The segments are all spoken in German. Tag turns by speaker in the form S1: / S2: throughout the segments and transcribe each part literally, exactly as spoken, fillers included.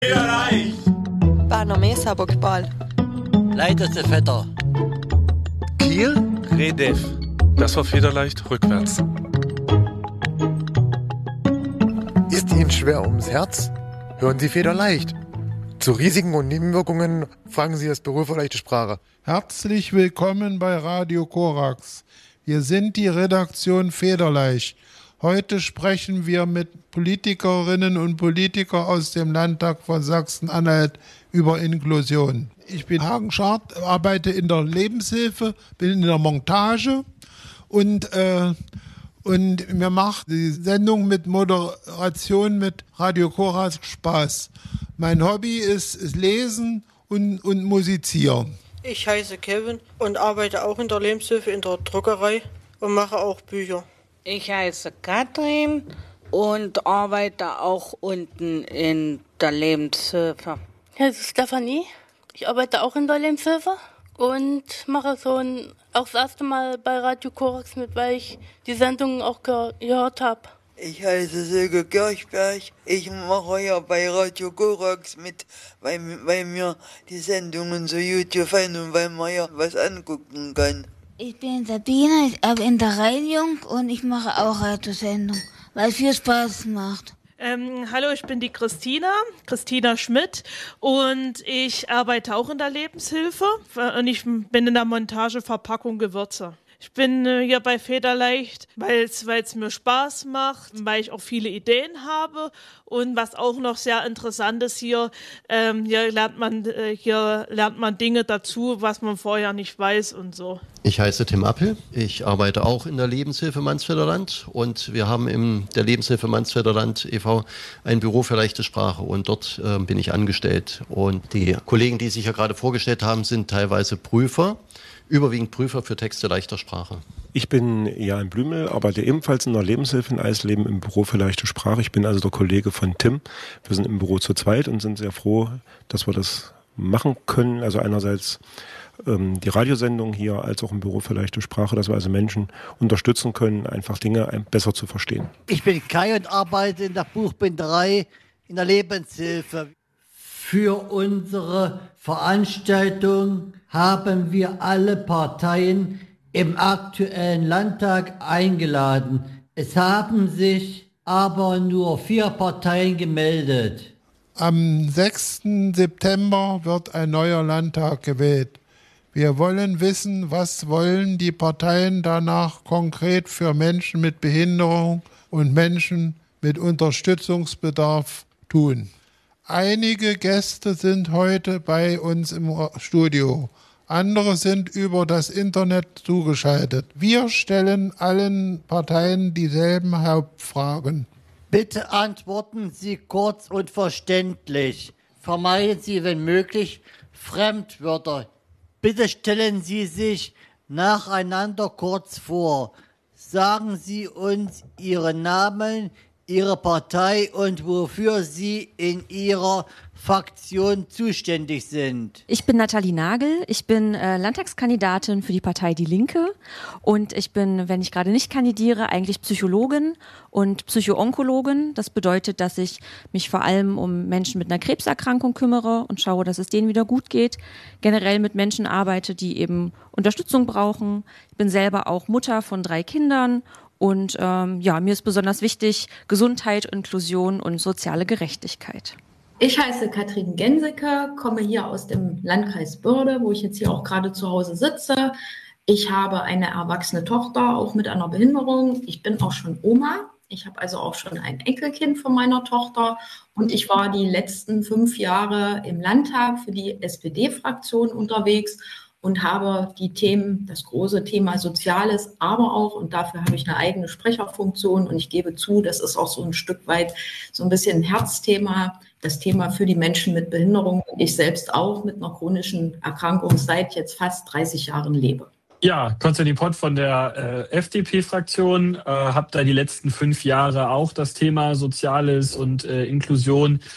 S1: Federleicht.
S2: Bano Mesa Bokbal.
S3: Leiteste Vetter.
S4: Kiel, Redev. Das war Federleicht rückwärts.
S5: Ist Ihnen schwer ums Herz? Hören Sie Federleicht. Zu Risiken und Nebenwirkungen fragen Sie das Büro für leichte Sprache.
S6: Herzlich willkommen bei Radio Korax. Wir sind die Redaktion Federleicht. Heute sprechen wir mit Politikerinnen und Politikern aus dem Landtag von Sachsen-Anhalt über Inklusion. Ich bin Hagen Schardt, arbeite in der Lebenshilfe, bin in der Montage und, äh, und mir macht die Sendung mit Moderation mit Radio Korax Spaß. Mein Hobby ist, ist Lesen und, und Musizieren.
S7: Ich heiße Kevin und arbeite auch in der Lebenshilfe in der Druckerei und mache auch Bücher.
S8: Ich heiße Katrin und arbeite auch unten in der Lebenshilfe.
S9: Ich heiße Stefanie. Ich arbeite auch in der Lebenshilfe und mache so ein, auch das erste Mal bei Radio Korax mit, weil ich die Sendungen auch ge- gehört habe.
S10: Ich heiße Silke Kirchberg. Ich mache ja bei Radio Korax mit, weil, weil mir die Sendungen so gut gefallen und weil man ja was angucken kann.
S11: Ich bin Sabine, ich arbeite in der Reinigung und ich mache auch Radiosendung, weil es viel Spaß macht.
S12: Ähm, hallo, ich bin die Christina, Christina Schmidt und ich arbeite auch in der Lebenshilfe und ich bin in der Montage Verpackung Gewürze. Ich bin äh, hier bei Federleicht, weil es mir Spaß macht, weil ich auch viele Ideen habe und was auch noch sehr interessant ist hier, ähm, hier lernt man äh, hier lernt man Dinge dazu, was man vorher nicht weiß und so.
S13: Ich heiße Tim Appel, ich arbeite auch in der Lebenshilfe Mansfelder Land und wir haben in der Lebenshilfe Mansfelder Land e V ein Büro für leichte Sprache und dort äh, bin ich angestellt. Und die Kollegen, die sich ja gerade vorgestellt haben, sind teilweise Prüfer, überwiegend Prüfer für Texte leichter Sprache.
S14: Ich bin Jan Blümel, arbeite ebenfalls in der Lebenshilfe in Eisleben im Büro für leichte Sprache. Ich bin also der Kollege von Tim. Wir sind im Büro zu zweit und sind sehr froh, dass wir das machen können. Also einerseits ähm, die Radiosendung hier, als auch im Büro für leichte Sprache, dass wir also Menschen unterstützen können, einfach Dinge besser zu verstehen.
S3: Ich bin Kai und arbeite in der Buchbinderei in der Lebenshilfe. Für unsere Veranstaltung haben wir alle Parteien im aktuellen Landtag eingeladen. Es haben sich aber nur vier Parteien gemeldet.
S6: Am sechsten September wird ein neuer Landtag gewählt. Wir wollen wissen, was wollen die Parteien danach konkret für Menschen mit Behinderung und Menschen mit Unterstützungsbedarf tun. Einige Gäste sind heute bei uns im Studio. Andere sind über das Internet zugeschaltet. Wir stellen allen Parteien dieselben Hauptfragen.
S3: Bitte antworten Sie kurz und verständlich. Vermeiden Sie, wenn möglich, Fremdwörter. Bitte stellen Sie sich nacheinander kurz vor. Sagen Sie uns Ihren Namen, Ihre Partei und wofür Sie in Ihrer Fraktion zuständig sind.
S15: Ich bin Nathalie Nagel, ich bin äh, Landtagskandidatin für die Partei Die Linke und ich bin, wenn ich gerade nicht kandidiere, eigentlich Psychologin und Psychoonkologin. Das bedeutet, dass ich mich vor allem um Menschen mit einer Krebserkrankung kümmere und schaue, dass es denen wieder gut geht. Generell mit Menschen arbeite, die eben Unterstützung brauchen. Ich bin selber auch Mutter von drei Kindern. Und ähm, ja, mir ist besonders wichtig Gesundheit, Inklusion und soziale Gerechtigkeit.
S16: Ich heiße Katrin Genseke, komme hier aus dem Landkreis Börde, wo ich jetzt hier auch gerade zu Hause sitze. Ich habe eine erwachsene Tochter, auch mit einer Behinderung. Ich bin auch schon Oma. Ich habe also auch schon ein Enkelkind von meiner Tochter. Und ich war die letzten fünf Jahre im Landtag für die S P D-Fraktion unterwegs und habe die Themen, das große Thema Soziales, aber auch, und dafür habe ich eine eigene Sprecherfunktion und ich gebe zu, das ist auch so ein Stück weit so ein bisschen ein Herzthema, das Thema für die Menschen mit Behinderung. Ich selbst auch mit einer chronischen Erkrankung seit jetzt fast dreißig Jahren lebe.
S17: Ja, Konstantin Pott von der äh, F D P-Fraktion, äh, habe da die letzten fünf Jahre auch das Thema Soziales und äh, Inklusion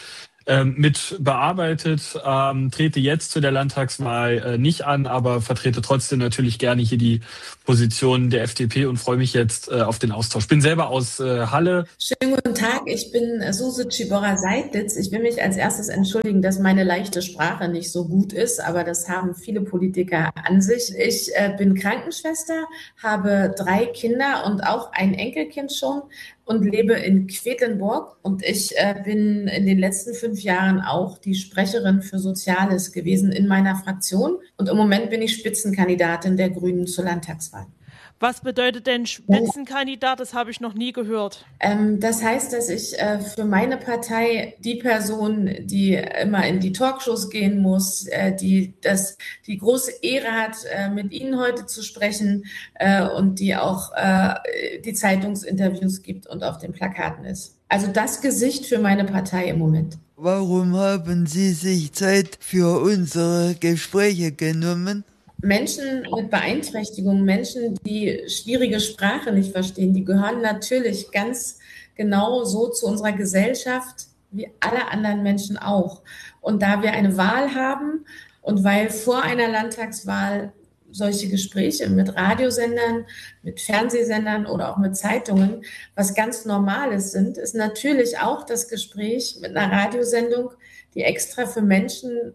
S17: ähm, mit bearbeitet, ähm, trete jetzt zu der Landtagswahl äh, nicht an, aber vertrete trotzdem natürlich gerne hier die Position der F D P und freue mich jetzt äh, auf den Austausch. Bin selber aus äh, Halle.
S1: Schönen guten Tag, ich bin Suse Cibora-Seidlitz. Ich will mich als erstes entschuldigen, dass meine leichte Sprache nicht so gut ist, aber das haben viele Politiker an sich. Ich äh, bin Krankenschwester, habe drei Kinder und auch ein Enkelkind schon und lebe in Quedlinburg. Und ich äh, bin in den letzten fünf Jahren auch die Sprecherin für Soziales gewesen in meiner Fraktion. Und im Moment bin ich Spitzenkandidatin der Grünen zur Landtagswahl.
S12: Was bedeutet denn Spitzenkandidat? Das habe ich noch nie gehört.
S1: Ähm, das heißt, dass ich äh, für meine Partei die Person, die immer in die Talkshows gehen muss, äh, die das, die große Ehre hat, äh, mit Ihnen heute zu sprechen äh, und die auch äh, die Zeitungsinterviews gibt und auf den Plakaten ist. Also das Gesicht für meine Partei im Moment.
S10: Warum haben Sie sich Zeit für unsere Gespräche genommen?
S1: Menschen mit Beeinträchtigungen, Menschen, die schwierige Sprache nicht verstehen, die gehören natürlich ganz genau so zu unserer Gesellschaft wie alle anderen Menschen auch. Und da wir eine Wahl haben und weil vor einer Landtagswahl solche Gespräche mit Radiosendern, mit Fernsehsendern oder auch mit Zeitungen was ganz Normales sind, ist natürlich auch das Gespräch mit einer Radiosendung, die extra für Menschen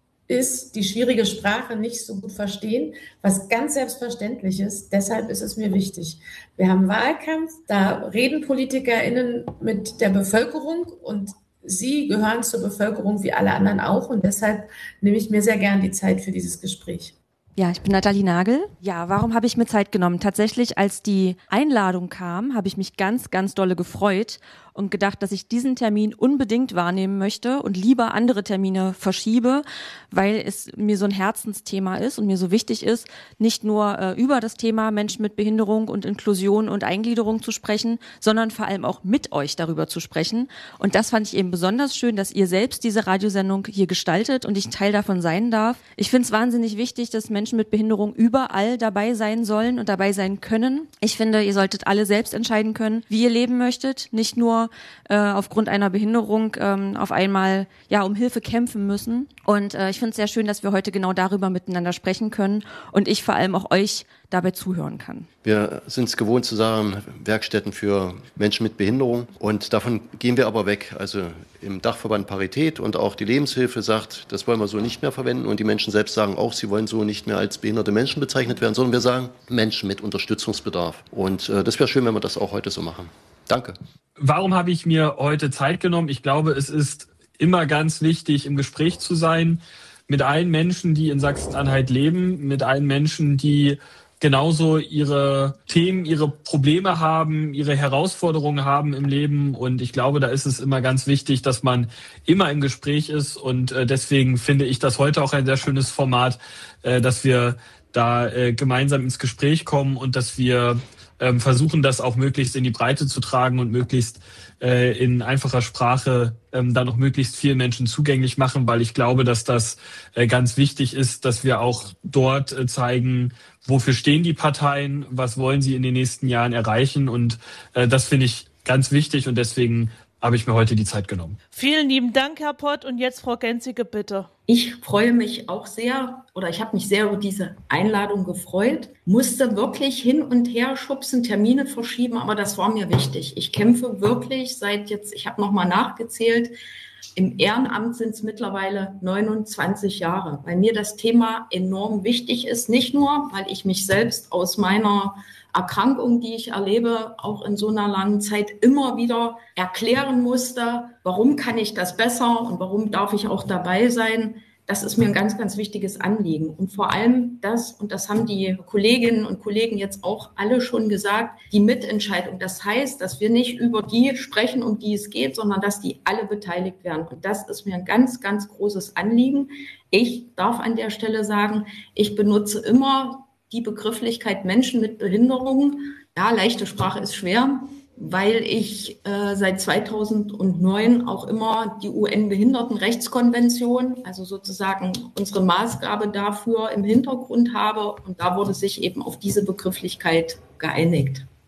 S1: ist, die schwierige Sprache nicht so gut verstehen, was ganz selbstverständlich ist. Deshalb ist es mir wichtig. Wir haben Wahlkampf, da reden PolitikerInnen mit der Bevölkerung und Sie gehören zur Bevölkerung wie alle anderen auch und deshalb nehme ich mir sehr gern die Zeit für dieses Gespräch.
S15: Ja, ich bin Nathalie Nagel. Ja, warum habe ich mir Zeit genommen? Tatsächlich, als die Einladung kam, habe ich mich ganz, ganz dolle gefreut und gedacht, dass ich diesen Termin unbedingt wahrnehmen möchte und lieber andere Termine verschiebe, weil es mir so ein Herzensthema ist und mir so wichtig ist, nicht nur äh, über das Thema Menschen mit Behinderung und Inklusion und Eingliederung zu sprechen, sondern vor allem auch mit euch darüber zu sprechen. Und das fand ich eben besonders schön, dass ihr selbst diese Radiosendung hier gestaltet und ich Teil davon sein darf. Ich finde es wahnsinnig wichtig, dass Menschen mit Behinderung überall dabei sein sollen und dabei sein können. Ich finde, ihr solltet alle selbst entscheiden können, wie ihr leben möchtet, nicht nur äh, aufgrund einer Behinderung ähm, auf einmal ja um Hilfe kämpfen müssen. Und äh, ich finde es sehr schön, dass wir heute genau darüber miteinander sprechen können und ich vor allem auch euch dabei zuhören kann.
S13: Wir sind es gewohnt zu sagen, Werkstätten für Menschen mit Behinderung und davon gehen wir aber weg. Also im Dachverband Parität und auch die Lebenshilfe sagt, das wollen wir so nicht mehr verwenden und die Menschen selbst sagen auch, sie wollen so nicht mehr als behinderte Menschen bezeichnet werden, sondern wir sagen Menschen mit Unterstützungsbedarf. Und äh, das wäre schön, wenn wir das auch heute so machen. Danke.
S17: Warum habe ich mir heute Zeit genommen? Ich glaube, es ist immer ganz wichtig, im Gespräch zu sein mit allen Menschen, die in Sachsen-Anhalt leben, mit allen Menschen, die genauso ihre Themen, ihre Probleme haben, ihre Herausforderungen haben im Leben. Und ich glaube, da ist es immer ganz wichtig, dass man immer im Gespräch ist. Und deswegen finde ich das heute auch ein sehr schönes Format, dass wir da gemeinsam ins Gespräch kommen und dass wir versuchen, das auch möglichst in die Breite zu tragen und möglichst äh, in einfacher Sprache ähm, dann auch möglichst vielen Menschen zugänglich machen, weil ich glaube, dass das äh, ganz wichtig ist, dass wir auch dort äh, zeigen, wofür stehen die Parteien, was wollen sie in den nächsten Jahren erreichen und äh, das finde ich ganz wichtig und deswegen habe ich mir heute die Zeit genommen.
S12: Vielen lieben Dank, Herr Pott. Und jetzt Frau Genzige, bitte.
S16: Ich freue mich auch sehr, oder ich habe mich sehr über diese Einladung gefreut, musste wirklich hin und her schubsen, Termine verschieben, aber das war mir wichtig. Ich kämpfe wirklich seit jetzt, ich habe nochmal nachgezählt, im Ehrenamt sind es mittlerweile neunundzwanzig Jahre, weil mir das Thema enorm wichtig ist, nicht nur, weil ich mich selbst aus meiner Erkrankung, die ich erlebe, auch in so einer langen Zeit immer wieder erklären musste, warum kann ich das besser und warum darf ich auch dabei sein. Das ist mir ein ganz, ganz wichtiges Anliegen. Und vor allem das, und das haben die Kolleginnen und Kollegen jetzt auch alle schon gesagt, die Mitentscheidung. Das heißt, dass wir nicht über die sprechen, um die es geht, sondern dass die alle beteiligt werden. Und das ist mir ein ganz, ganz großes Anliegen. Ich darf an der Stelle sagen, ich benutze immer die Begrifflichkeit Menschen mit Behinderungen. Ja, leichte Sprache ist schwer, weil ich äh, seit zweitausendneun auch immer die U N-Behindertenrechtskonvention, also sozusagen unsere Maßgabe dafür im Hintergrund habe. Und da wurde sich eben auf diese Begrifflichkeit geeinigt.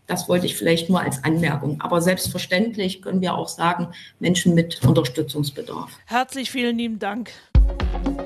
S16: Das wollte ich vielleicht nur als Anmerkung. Aber selbstverständlich können wir auch sagen, Menschen mit Unterstützungsbedarf.
S12: Herzlich vielen lieben Dank.